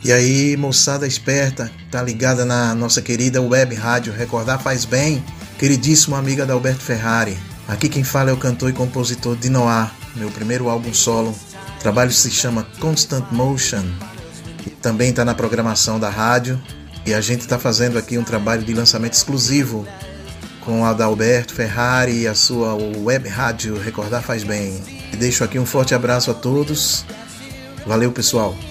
E aí, moçada esperta, tá ligada na nossa querida web rádio Recordar Faz Bem, queridíssima amiga da Alberto Ferrari. Aqui quem fala é o cantor e compositor Dinoar, meu primeiro álbum solo. O trabalho se chama Constant Motion, e também está na programação da rádio. E a gente está fazendo aqui um trabalho de lançamento exclusivo com a da Alberto Ferrari e a sua web rádio Recordar Faz Bem. E deixo aqui um forte abraço a todos. Valeu, pessoal!